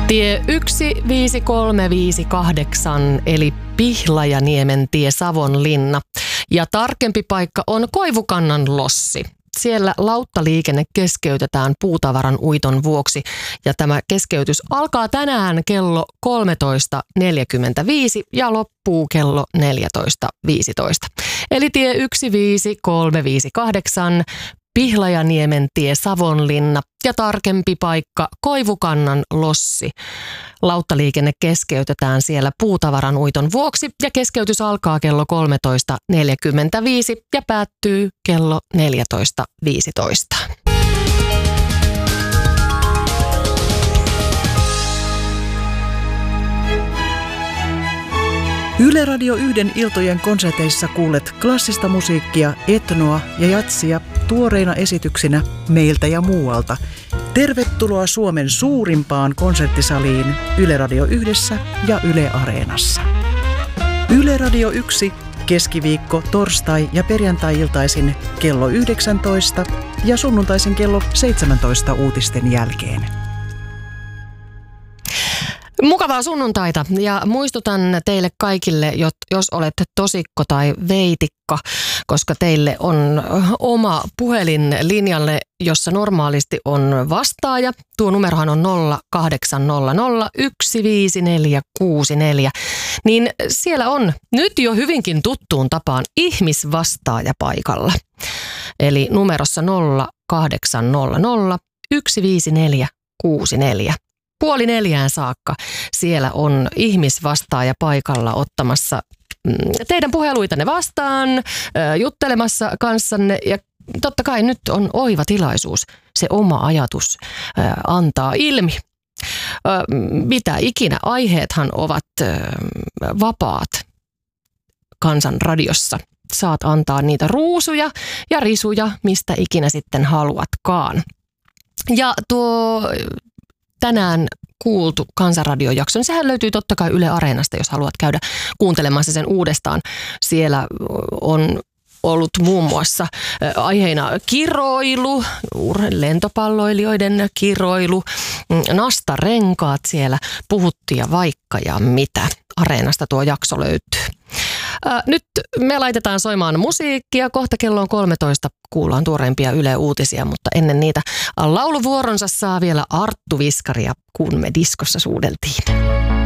Tie 15358 eli Pihlajaniemen tie Savonlinna. Ja tarkempi paikka on Koivukannan lossi. Siellä lauttaliikenne keskeytetään puutavaran uiton vuoksi ja tämä keskeytys alkaa tänään kello 13.45 ja loppuu kello 14.15. Eli tie 15358, Pihlajaniemen tie Savonlinna ja tarkempi paikka Koivukannan lossi. Lauttaliikenne keskeytetään siellä puutavaran uiton vuoksi ja keskeytys alkaa kello 13.45 ja päättyy kello 14.15. Yle Radio 1 iltojen konserteissa kuulet klassista musiikkia, etnoa ja jatsia tuoreina esityksinä meiltä ja muualta. Tervetuloa Suomen suurimpaan konserttisaliin Yle Radio 1 ja Yle Areenassa. Yle Radio 1 keskiviikko, torstai ja perjantai-iltaisin kello 19 ja sunnuntaisin kello 17 uutisten jälkeen. Mukavaa sunnuntaita ja muistutan teille kaikille, jos olette tosikko tai veitikka, koska teille on oma puhelin linjalle, jossa normaalisti on vastaaja. Tuo numerohan on 0800 15464. Niin siellä on nyt jo hyvinkin tuttuun tapaan ihmisvastaaja paikalla. Eli numerossa 0800 15464. 3:30 saakka siellä on ihmisvastaaja paikalla ottamassa teidän puheluitanne vastaan, juttelemassa kanssanne ja totta kai nyt on oiva tilaisuus se oma ajatus antaa ilmi. Mitä ikinä aiheethan ovat vapaat Kansanradiossa. Saat antaa niitä ruusuja ja risuja, mistä ikinä sitten haluatkaan. Ja tuo tänään kuultu Kansanradiojakso, niin sehän löytyy totta kai Yle Areenasta, jos haluat käydä kuuntelemassa sen uudestaan. Siellä on ollut muun muassa aiheena kiroilu, lentopalloilijoiden kiroilu, nastarenkaat siellä puhuttiin ja vaikka ja mitä. Areenasta tuo jakso löytyy. Nyt me laitetaan soimaan musiikkia. Kohta kello on 13. Kuullaan tuoreimpia Yle-uutisia, mutta ennen niitä lauluvuoronsa saa vielä Arttu Viskaria, kun me diskossa suudeltiin.